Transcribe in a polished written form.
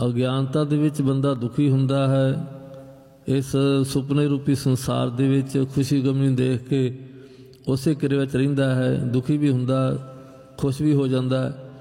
ਅਗਿਆਨਤਾ ਦੇ ਵਿੱਚ ਬੰਦਾ ਦੁਖੀ ਹੁੰਦਾ ਹੈ। ਇਸ ਸੁਪਨੇ ਰੂਪੀ ਸੰਸਾਰ ਦੇ ਵਿੱਚ ਖੁਸ਼ੀ ਗਮੀ ਨੂੰ ਦੇਖ ਕੇ ਉਸੇ ਕਿਰਿਆ ਵਿੱਚ ਰਹਿੰਦਾ ਹੈ, ਦੁਖੀ ਵੀ ਹੁੰਦਾ, ਖੁਸ਼ ਵੀ ਹੋ ਜਾਂਦਾ।